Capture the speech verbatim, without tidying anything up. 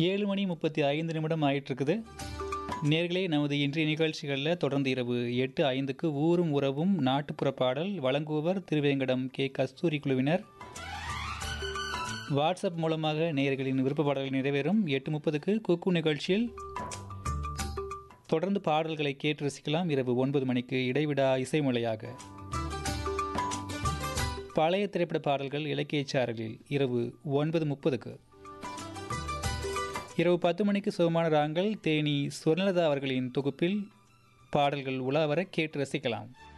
ஏழு மணி முப்பத்தி ஐந்து நிமிடம் ஆயிட்டிருக்குது. நேர்களே, நமது இன்றைய நிகழ்ச்சிகளில் தொடர்ந்து இரவு எட்டு ஐந்துக்கு ஊரும் உறவும் நாட்டுப்புற பாடல் வழங்குபவர் திருவேங்கடம் கே கஸ்தூரி குழுவினர். வாட்ஸ்அப் மூலமாக நேயர்களின் விருப்ப பாடல்கள் நிறைவேறும். எட்டு முப்பதுக்கு குக்கு நிகழ்ச்சியில் தொடர்ந்து பாடல்களை கேட்டு ரசிக்கலாம். இரவு ஒன்பது மணிக்கு இடைவிடா இசைமொழியாக பழைய திரைப்பட பாடல்கள் இலக்கிய சாரலில் இரவு ஒன்பது முப்பதுக்கு. இரவு பத்து மணிக்கு சுகமான ராங்கள் தேனி சுவர்ணலதா அவர்களின் தொகுப்பில் பாடல்கள் உலாவர கேட்டு ரசிக்கலாம்.